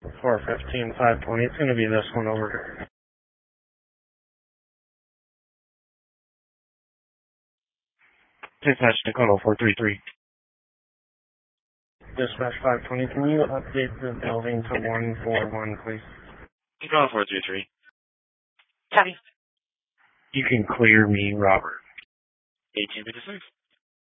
415, 520. It's going to be this one over. Dispatch Dakota 433. Dispatch 520, can you update the building to 141, please? Dakota 433. Copy. You can clear me, Robert. 1856.